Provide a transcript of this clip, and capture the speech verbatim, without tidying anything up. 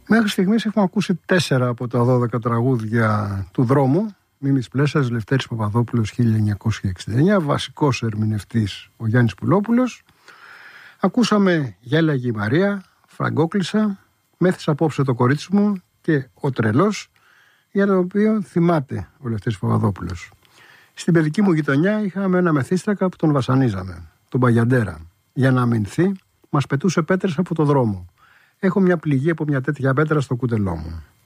Μέχρι στιγμής έχουμε ακούσει τέσσερα από τα δώδεκα τραγούδια του δρόμου. Μίμης Πλέσσας, Λευτέρης Παπαδόπουλος, χίλια εννιακόσια εξήντα εννιά. Βασικός ερμηνευτής ο Γιάννης Πουλόπουλος. Ακούσαμε Γέλαγε η Μαρία, Φραγκόκλισσα, Μέθης απόψε το κορίτσι μου και Ο Τρελός, για το οποίο θυμάται ο Λευτέρης Παπαδόπουλος. Στην παιδική μου γειτονιά είχαμε ένα μεθύστρακα που τον βασανίζαμε, τον Παγιαντέρα. Για να αμυνθεί, μας πετούσε πέτρες από το δρόμο. Έχω μια πληγή από μια τέτοια πέτρα στο κούτελό μου.